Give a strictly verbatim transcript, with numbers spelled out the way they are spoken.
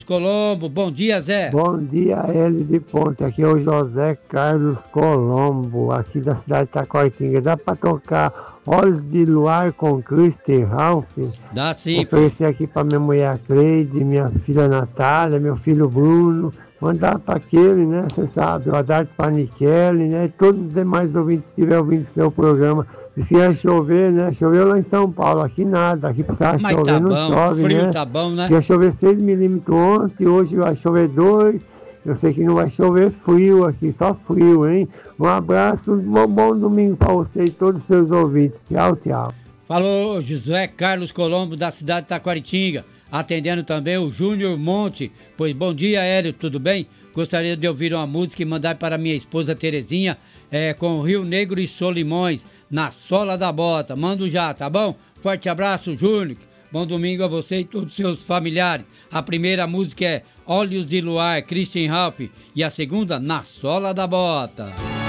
Colombo, bom dia, Zé. Bom dia, L de Ponte. Aqui é o José Carlos Colombo, aqui da cidade de Taquaritinga. Dá pra tocar Olhos de Luar com Christian Ralph? Dá sim. Oferecer aqui pra minha mulher Cleide, minha filha Natália, meu filho Bruno. Mandar pra aquele, né? Você sabe, o Adarte Panicelli, né? E todos os demais ouvintes que estiverem ouvindo o seu programa. E se ia chover, né? Choveu lá em São Paulo, aqui nada, aqui precisava Mas chover, tá não bom, chove, frio né? tá bom, né? Ia chover seis milímetros ontem, hoje vai chover dois. Eu sei que não vai chover frio aqui, só frio, hein? Um abraço, um bom domingo pra você e todos os seus ouvintes. Tchau, tchau. Falou José Carlos Colombo, da cidade de Taquaritinga. Atendendo também o Júnior Monte. Pois bom dia, Hélio, tudo bem? Gostaria de ouvir uma música e mandar para minha esposa Terezinha, é, com Rio Negro e Solimões, na sola da bota. Mando já, tá bom? Forte abraço, Júnior. Bom domingo a você e todos os seus familiares. A primeira música é Olhos de Luar, Christian Ralph. E a segunda, Na Sola da Bota.